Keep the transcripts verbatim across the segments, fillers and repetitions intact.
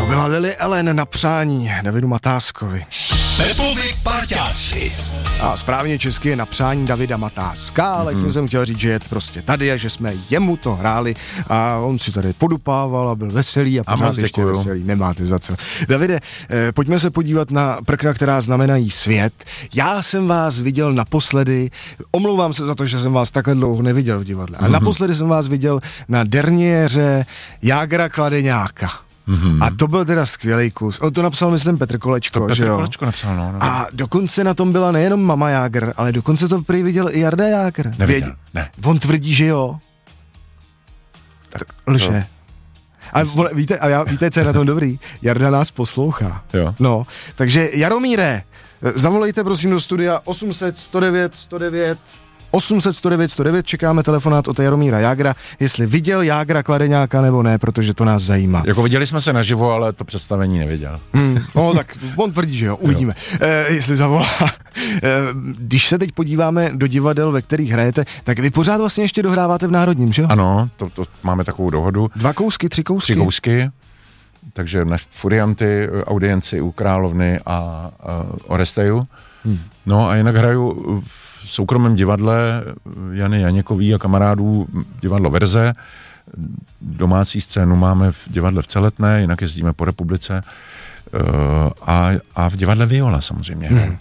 byla Lily Allen na přání Davidu Matáskovi. Pepovi parťáci. A správně česky je na přání Davida Matáska, ale mm. tím jsem chtěl říct, že je prostě tady a že jsme jemu to hráli a on si tady podupával a byl veselý a pořád a ještě veselý. Nemáte za co. Davide, eh, pojďme se podívat na prkna, která znamenají svět. Já jsem vás viděl naposledy, omlouvám se za to, že jsem vás takhle dlouho neviděl v divadle, ale mm-hmm. naposledy jsem vás viděl na derniéře Jágra Kladeňáka. Mm-hmm. A to byl teda skvělý kus. On to napsal, myslím, Petr Kolečko, to Petr že jo? Kolečko napsal, no, no. A dokonce na tom byla nejenom Mama Jágr, ale dokonce to prý viděl i Jarda Jágr. Neviděl, ne. On tvrdí, že jo. Tak lže. A vole, víte, a já, víte, co je na tom dobrý? Jarda nás poslouchá. Jo. No, takže Jaromíre, zavolejte prosím do studia osm set sto devět sto devět osm set sto devět sto devět, čekáme telefonát od Jaromíra Jágra, jestli viděl Jágra Kladeňáka nebo ne, protože to nás zajímá. Jako viděli jsme se naživo, ale to představení neviděl. Hmm, no tak on tvrdí, že jo, uvidíme, jo. E, jestli zavolá. E, když se teď podíváme do divadel, ve kterých hrajete, tak vy pořád vlastně ještě dohráváte v Národním, že jo? Ano, to, to máme takovou dohodu. Dva kousky, tři kousky? Tři kousky, takže na Furianty, audienci u Královny a, a Oresteju. Hmm. No a jinak hraju v soukromém divadle Jany Janěkový a kamarádů divadlo Verze. Domácí scénu máme v divadle v Celetné, jinak jezdíme po republice a, a v divadle Viola samozřejmě. Hmm.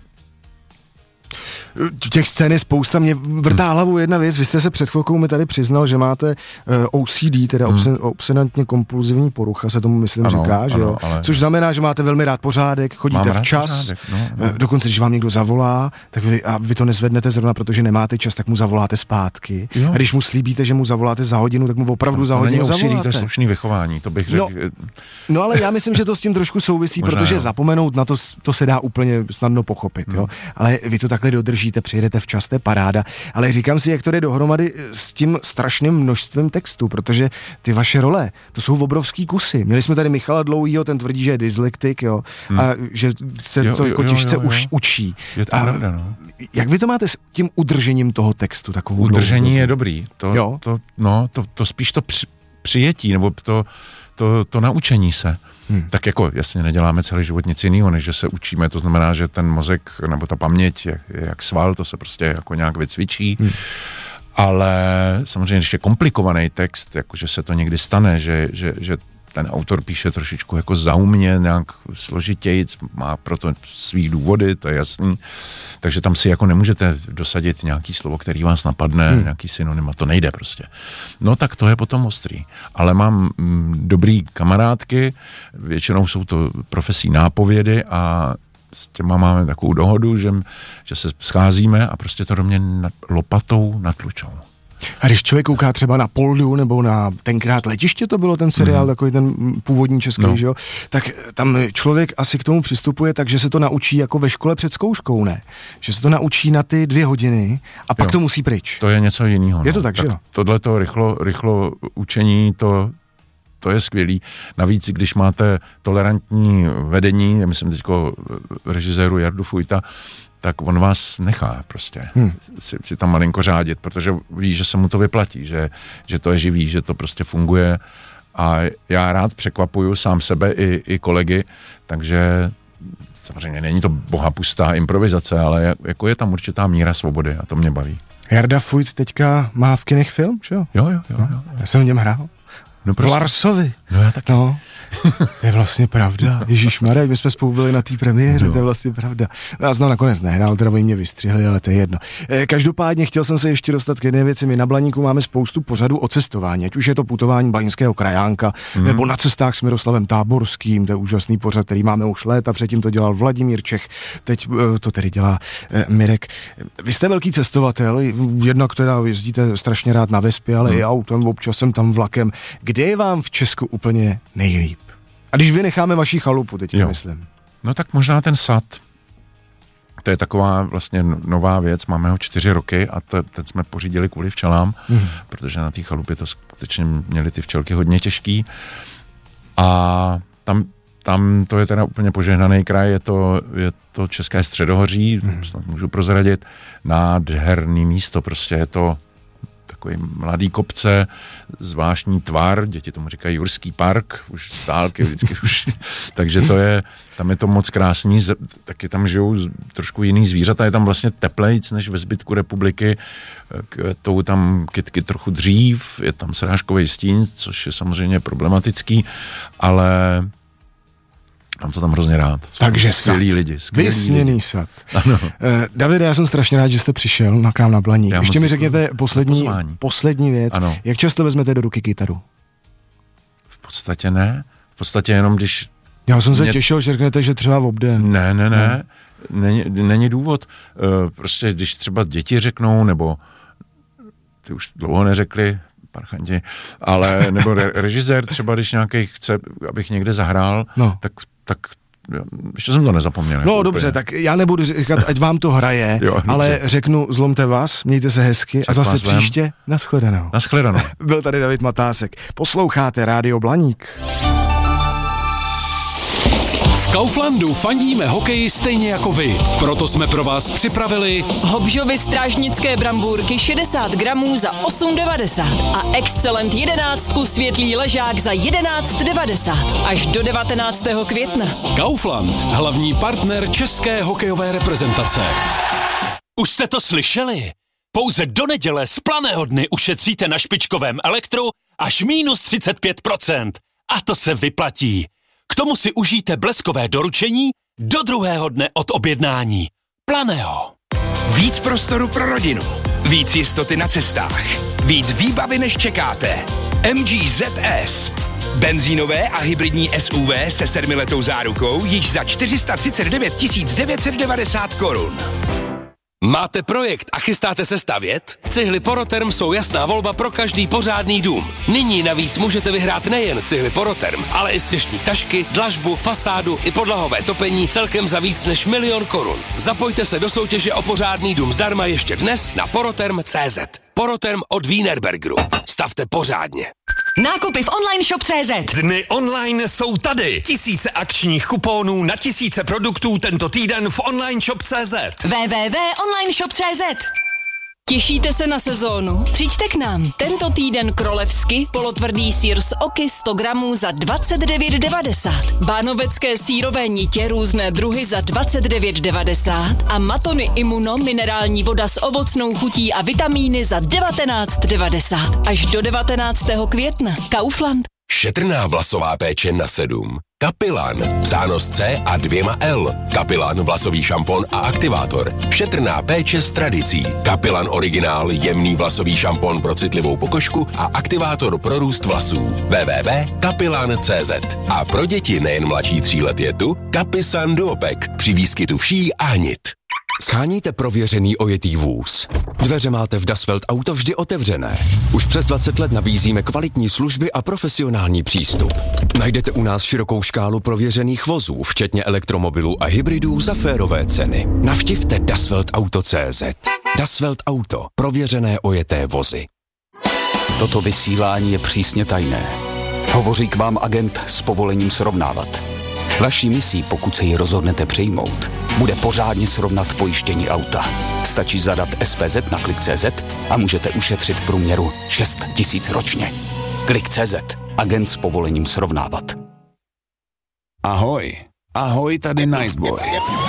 Těch scén je spousta, mě vrtá hlavu jedna věc, vy jste se před chvilkou mi tady přiznal, že máte uh, O C D, teda hmm. obsen, obsedantně kompulzivní porucha, se tomu myslím ano, říká, ano, že jo? Ale... Což znamená, že máte velmi rád pořádek, chodíte Mám včas, pořádek, no, no. dokonce, když vám někdo zavolá, tak vy, a vy to nezvednete zrovna, protože nemáte čas, tak mu zavoláte zpátky. Jo. A když mu slíbíte, že mu zavoláte za hodinu, tak mu opravdu to za hodinu není zavoláte. To je slušný vychování, to bych řekl. No, no ale já myslím, že to s tím trošku souvisí, Možná protože jo. zapomenout na to, to se dá úplně snadno pochopit, hmm. jo? Ale vy to takhle dodržíte, přijedete včas, to je paráda, ale říkám si, jak to jde dohromady s tím strašným množstvím textu, protože ty vaše role, to jsou obrovský kusy. Měli jsme tady Michala Dlouhýho, ten tvrdí, že je dyslektik, jo, hmm. a že se jo, to jako jo, těžce jo, jo. Už, učí. Je to a pravda, no. Jak vy to máte s tím udržením toho textu? Takovou Udržení dlouhou? je dobrý. To, to, no, to, to spíš to při, přijetí, nebo to, to, to naučení se. Hmm. Tak jako jasně neděláme celý život nic jiného, než že se učíme, to znamená, že ten mozek nebo ta paměť je, je jak sval, to se prostě jako nějak vycvičí, hmm. ale samozřejmě, když je komplikovaný text, jakože se to někdy stane, že, že, že ten autor píše trošičku jako zaumně, nějak složitějc, má proto svý důvody, to je jasný, takže tam si jako nemůžete dosadit nějaký slovo, který vás napadne, hmm. nějaký synonym, a to nejde prostě. No tak to je potom ostrý. Ale mám mm, dobrý kamarádky, většinou jsou to profesí nápovědy a s těma máme takovou dohodu, že, že se scházíme a prostě to do mě lopatou natlučou. A když člověk kouká třeba na Poldu nebo na tenkrát Letiště, to bylo ten seriál, mm. takový ten původní český, no. že jo, tak tam člověk asi k tomu přistupuje tak, že se to naučí jako ve škole před zkouškou, ne? Že se to naučí na ty dvě hodiny a pak jo. to musí pryč. To je něco jiného. Je no. to tak, tak že jo? Tohleto rychlo, rychlo učení, to, to je skvělý. Navíc, když máte tolerantní vedení, myslím teďko režiséru Jardu Fujta, tak on vás nechá prostě hmm. si, si tam malinko řádit, protože ví, že se mu to vyplatí, že, že to je živý, že to prostě funguje a já rád překvapuju sám sebe i, i kolegy, takže samozřejmě není to bohapustá improvizace, ale jako je tam určitá míra svobody a to mě baví. Jarda Fujt teďka má v kinech film, že jo? Jo, jo, jo. No, jo. Já jsem v něm hrál. No v Larsovi. No já taky. No. To je vlastně pravda. Ježišmarja, my jsme spolu byli na té premiéře, no. To je vlastně pravda. Já znám nakonec nehrál, teda oni mě vystřihli, ale to je jedno. Každopádně chtěl jsem se ještě dostat k jedné věci. My na Blaníku máme spoustu pořadů o cestování, ať už je to putování Blaníckého krajánka, mm. nebo na cestách s Miroslavem Táborským, to je úžasný pořad, který máme už léta, předtím to dělal Vladimír Čech, teď to tedy dělá Mirek. Vy jste velký cestovatel, jednak teda jezdíte strašně rád na Vespě, ale mm. i autem, občas jsem tam vlakem. Kde je vám v Česku úplně nejlíp? A když vynecháme vaši chalupu, teďka jo. myslím. No tak možná ten sad. To je taková vlastně nová věc, máme ho čtyři roky a te, teď jsme pořídili kvůli včelám, mm. protože na té chalupě to skutečně měly ty včelky hodně těžký. A tam, tam to je teda úplně požehnaný kraj, je to, je to České středohoří, mm. snad můžu prozradit, nádherný místo, prostě je to takový mladý kopce, zvláštní tvar, děti tomu říkají Jurský park, už z dálky vždycky už, takže to je, tam je to moc krásný, taky tam žijou trošku jiný zvířata, je tam vlastně teplejc než ve zbytku republiky, tou tam kytky trochu dřív, je tam srážkový stín, což je samozřejmě problematický, ale mám to tam hrozně rád. Takže skvělí lidi. Skvělí Vysněný lidi. sad. Ano. Eh, Davide, já jsem strašně rád, že jste přišel na Krám na Blaník. Já Ještě mi děkuji řekněte poslední, poslední věc. Ano. Jak často vezmete do ruky kytaru? V podstatě ne. V podstatě jenom když... Já jsem se mě... těšil, že řeknete, že třeba v obden. Ne, ne, ne. Hmm. Není, není důvod. Uh, prostě když třeba děti řeknou, nebo ty už dlouho neřekli, parchanti, ale nebo re- režisér třeba, když nějaký chce, abych někde zahrál, no. tak, tak ještě jsem to nezapomněl. No dobře, úplně. Tak já nebudu říkat, ať vám to hraje, jo, ale řeknu, zlomte vás, mějte se hezky Přes a zase příště nashledanou. Nashledanou. Byl tady David Matásek. Posloucháte Rádio Blaník. V Kauflandu fandíme hokeji stejně jako vy. Proto jsme pro vás připravili Hobžovy strážnické brambůrky šedesát gramů za osm devadesát a Excellent jedenáctku světlý ležák za jedenáct devadesát až do devatenáctého května. Kaufland, hlavní partner české hokejové reprezentace. Už jste to slyšeli? Pouze do neděle z Planého dny ušetříte na špičkovém elektru až minus třicet pět procent. A to se vyplatí. K tomu si užijte bleskové doručení do druhého dne od objednání. Planého. Víc prostoru pro rodinu. Víc jistoty na cestách. Víc výbavy, než čekáte. M G Z S. Benzínové a hybridní S U V se sedmiletou zárukou již za čtyři sta třicet devět tisíc devět set devadesát korun. Máte projekt a chystáte se stavět? Cihly Poroterm jsou jasná volba pro každý pořádný dům. Nyní navíc můžete vyhrát nejen cihly Poroterm, ale i střešní tašky, dlažbu, fasádu i podlahové topení celkem za víc než milion korun. Zapojte se do soutěže o pořádný dům zdarma ještě dnes na poroterm tečka cé zet. Poroterm od Wienerbergeru. Stavte pořádně. Nákupy v online shop tečka cé zet. Dny online jsou tady. Tisíce akčních kuponů na tisíce produktů tento týden v online shop tečka cé zet. w w w tečka online shop tečka cé zet. Těšíte se na sezónu? Přijďte k nám. Tento týden krolevsky polotvrdý sýr z oky sto gramů za dvacet devět devadesát. Bánovecké sýrové nitě různé druhy za dvacet devět devadesát a matony Immuno minerální voda s ovocnou chutí a vitamíny za devatenáct devadesát. Až do devatenáctého května. Kaufland. Šetrná vlasová péče na sedm. Kapilan, psáno s C a dvěma L. Kapilan, vlasový šampon a aktivátor. Šetrná péče s tradicí. Kapilan originál, jemný vlasový šampon pro citlivou pokožku a aktivátor pro růst vlasů. w w w tečka kapilan tečka cé zet. A pro děti nejen mladší tří let je tu Kapisan Duopek při výskytu vší a hnit. Sháníte prověřený ojetý vůz. Dveře máte v Dasvelt Auto vždy otevřené. Už přes dvacet let nabízíme kvalitní služby a profesionální přístup. Najdete u nás širokou škálu prověřených vozů, včetně elektromobilů a hybridů za férové ceny. Navštivte Dasvelt Auto tečka cé zet. Dasvelt Auto. Prověřené ojeté vozy. Toto vysílání je přísně tajné. Hovoří k vám agent s povolením srovnávat. Vaší misí, pokud se ji rozhodnete přijmout, bude pořádně srovnat pojištění auta. Stačí zadat S P Z na klik tečka cé zet a můžete ušetřit v průměru šest tisíc ročně. klik tečka cé zet. Agent s povolením srovnávat. Ahoj. Ahoj, tady Niceboy.